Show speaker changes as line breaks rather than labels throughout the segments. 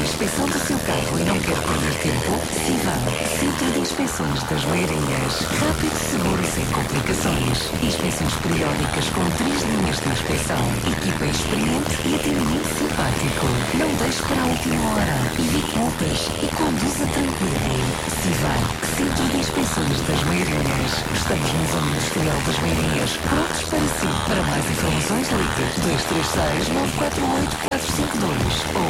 inspeção do seu carro e não quer perder tempo? Sivan, Centro de Inspeções das Leirinhas. Rápido, seguro e sem complicações. Inspeções periódicas com 3 linhas de inspeção. Equipa experiente e atendimento simpático. Não deixe para a última hora. Evite multas e conduza tranquilo. Sivan, Centro de Inspeções das Leirinhas. Estamos na Zona Industrial das Leirinhas. Prontos para si. Para mais informações, ligue 236 948 452 ou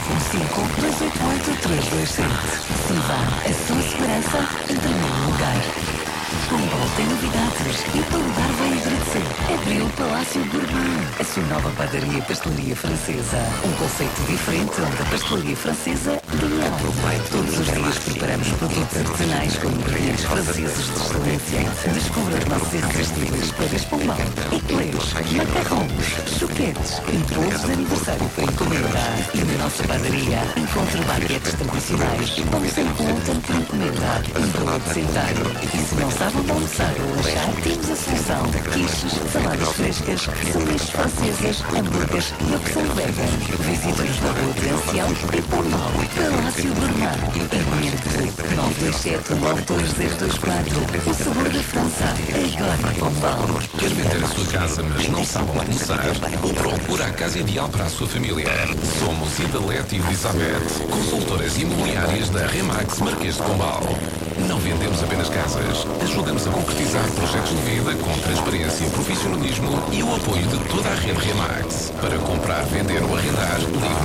915-288-327. Sivan, a sua segurança em primeiro lugar. Pombal tem novidades e o paladar vai agradecer. Abriu o Palácio Gourmand, a sua nova padaria e pastelaria francesa. Um conceito diferente onde a pastelaria francesa ganha. Todos os dias preparamos produtos artesanais com ingredientes franceses de excelência. Descubra os nossos irresistíveis pães Pombal, eclairs, macarrons, choquetes e bolos de aniversário para encomenda. E na nossa padaria encontre baguetes tradicionais, pães em conta para encomenda e bolo de centenário. E se não sabe onde almoçar ou lanchar, temos a solução. Quiches, saladas frescas, sanduíches francesas, hambúrgueres e opção vegan. Visite-nos na Rua de Ancião e Pombal. Palácio Gourmand. Emerge 927 92024. O sabor da França. Agora em Pombal.
Quer vender a sua casa, mas não sabe onde começar? Procura a casa ideal para a sua família. Somos Idalete e Elizabeth, consultoras imobiliárias da Remax Marquês de Pombal. Não vendemos apenas casas. Ajudamos a concretizar projetos de vida com transparência, profissionalismo e o apoio de toda a rede Remax. Para comprar, vender ou arrendar, ligue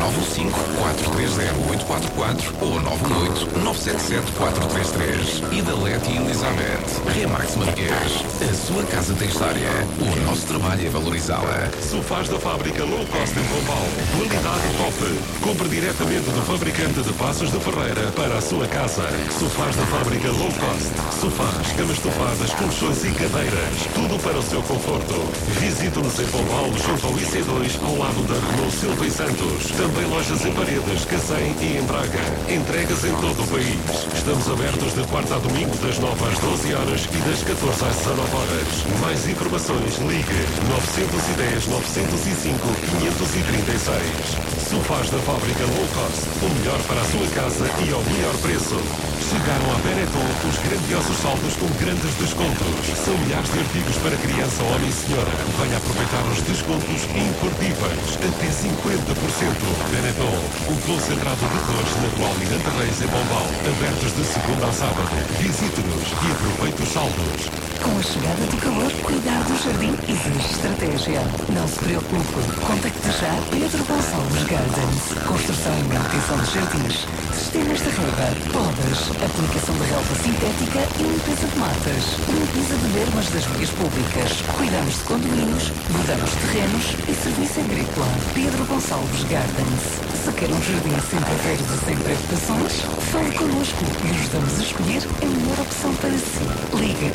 915-430-844 ou 918-977-433. Idalete e Elizabeth. Remax Marquês. A sua casa tem história. O nosso trabalho é valorizá-la.
Sofás da fábrica Low Cost em Pombal. Qualidade top. Compre diretamente do fabricante de Passos de Ferreira para a sua casa. Sofás da fábrica Low Cost. Sofás, camas estofadas, colchões e cadeiras. Tudo para o seu conforto. Visite-nos em Pombal, junto ao IC2, ao lado da Renault Silva e Santos. Também lojas em Paredes, Cacém e em Braga. Entregas em todo o país. Estamos abertos de quarta a domingo, das 9 às 12 horas e das 14 às 19 horas. Mais informações, ligue 910-905-536. Sofás da fábrica Low Cost. O melhor para a sua casa e ao melhor preço. Chegaram a Benetton os grandiosos saldos com grandes descontos. São milhares de artigos para criança, homem e senhora. Venha aproveitar os descontos imperdíveis. Até 50%. Benetton, o concentrado de cores na atual Miranda Reis em Pombal. Abertos de segunda a sábado. Visite-nos e aproveite os saldos.
Com a chegada do calor, cuidar do jardim exige estratégia. Não se preocupe. Contacte já Pedro Gonçalves Gardens. Construção e manutenção de jardins. Sistemas de rega, podas, aplicação de relva sintética e limpeza de matas. Limpeza de bermas das vias públicas. Cuidamos de condomínios, mudamos terrenos e serviço agrícola. Pedro Gonçalves Gardens. Se quer um jardim sempre verde e sem preocupações, fale connosco e ajudamos a escolher a melhor opção para si. Ligue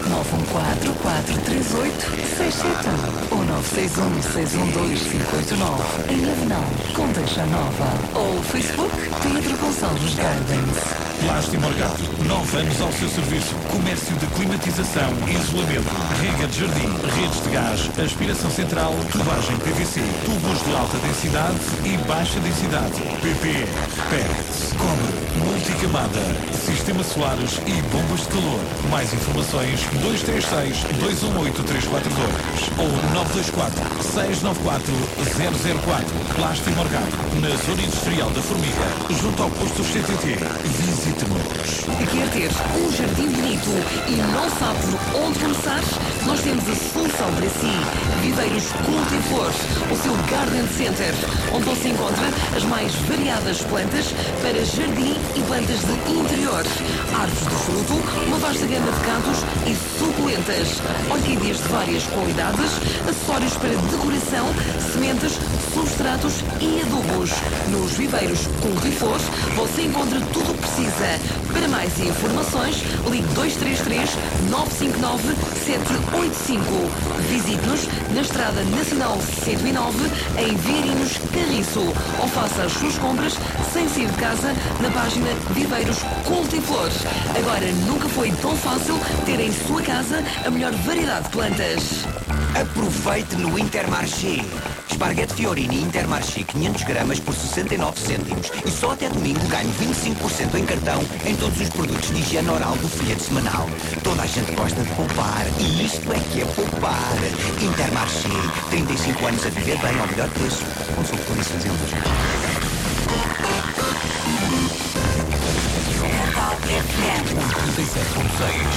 914-438-671 ou 961-612-589 em Avenal, Condeixa Nova. Ou Facebook Pedro Gonçalves Gardens.
Plástico Morgado, 9 anos ao seu serviço. Comércio de climatização, isolamento, rega de jardim, redes de gás, aspiração central, tubagem PVC, tubos de alta densidade e baixa densidade. PP, PET, cobre, multicamada, sistema solares e bombas de calor. Mais informações 236-218-342 ou 924-694-004. Plástico Morgado, na Zona Industrial da Formiga, junto ao posto CTT. Visite-nos.
Quer ter um jardim bonito e não sabe por onde começar? Nós temos a solução para si. Viveiros Cultivores, o seu Garden Center, onde você encontra as mais variadas plantas para jardim e plantas de interior. Árvores de fruto, uma vasta gama de cantos e suculentas. Orquídeas de várias qualidades, acessórios para decoração, sementes, substratos e adubos. Nos Viveiros Cultivores, você encontra tudo o que precisa. Para mais informações, ligue 233-959-785. Visite-nos na Estrada Nacional 109, em Vieirinhos, Carriço. Ou faça as suas compras sem sair de casa na página Viveiros Cultivores. Agora nunca foi tão fácil ter em sua casa a melhor variedade de plantas.
Aproveite no Intermarché. Esparguete Fiorini Intermarché 500 gramas por 69 cêntimos. E só até domingo ganho 25% em cartão em todos os produtos de higiene oral do folheto semanal. Toda a gente gosta de poupar e isto é que é poupar. Intermarché, 35 anos a viver bem ao melhor preço. Consulte condições em loja.
FM 37.6